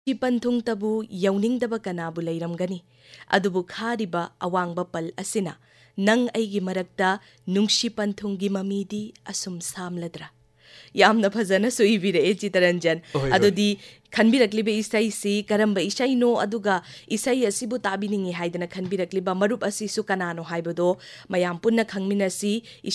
पंथुंग तबु यौनिंगदब कनाबु लैरमगनी अदुबु खारिबा अवांगबा पल असिना नंग अैगी मरक्ता नुंगशी पंथुंगी ममीदी असुम सामलद्रा यामना फजना सुइबिरे चितरंजन अदुदी खनबिरक्लिबे इसाईसी करंबा इसाईनो अदुगा इसाई असिबु ताबिनिंगी हाइदना खनबिरक्लिबा मरुप असिसु कनानो हाइबदो मयाम पुन्ना खंगमिनसी